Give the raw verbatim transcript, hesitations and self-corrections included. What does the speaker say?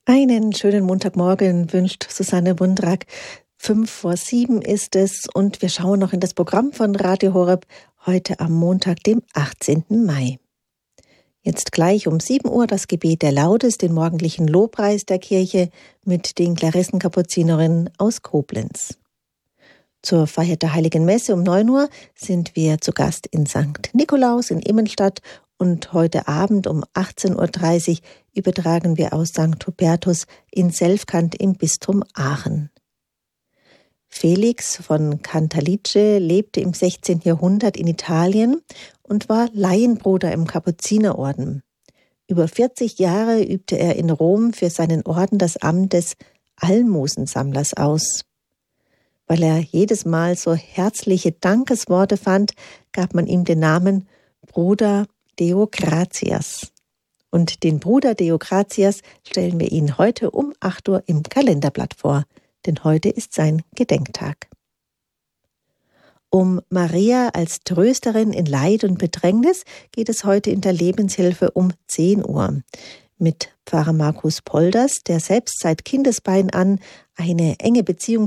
Einen schönen Montagmorgen wünscht Susanne Wundrak. Fünf vor sieben ist es und wir schauen noch in das Programm von Radio Horeb heute am Montag, dem achtzehnten Mai. Jetzt gleich um sieben Uhr das Gebet der Laudes, den morgendlichen Lobpreis der Kirche mit den Klarissenkapuzinerinnen aus Koblenz. Zur Feier der Heiligen Messe um neun Uhr sind wir zu Gast in Sankt Nikolaus in Immenstadt und heute Abend um achtzehn Uhr dreißig übertragen wir aus Sankt Hubertus in Selfkant im Bistum Aachen. Felix von Cantalice lebte im sechzehnten Jahrhundert in Italien und war Laienbruder im Kapuzinerorden. Über vierzig Jahre übte er in Rom für seinen Orden das Amt des Almosensammlers aus. Weil er jedes Mal so herzliche Dankesworte fand, gab man ihm den Namen Bruder Deogratias. Und den Bruder Deogratias stellen wir Ihnen heute um acht Uhr im Kalenderblatt vor, denn heute ist sein Gedenktag. Um Maria als Trösterin in Leid und Bedrängnis geht es heute in der Lebenshilfe um zehn Uhr. Mit Pfarrer Markus Polders, der selbst seit Kindesbein an eine enge Beziehung